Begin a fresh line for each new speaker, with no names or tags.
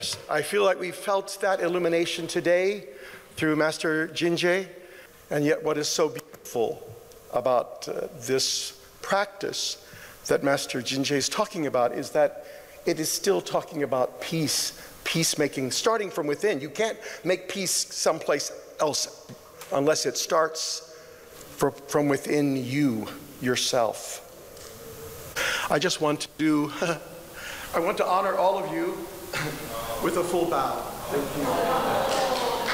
I feel like we felt that illumination today through Master Jinje, and yet what is so beautiful about this practice that Master Jinje is talking about is that it is still talking about peace, peacemaking, starting from within. You can't make peace someplace else unless it starts from within you, yourself. I just want to I want to honor all of you with a full bow. Thank you.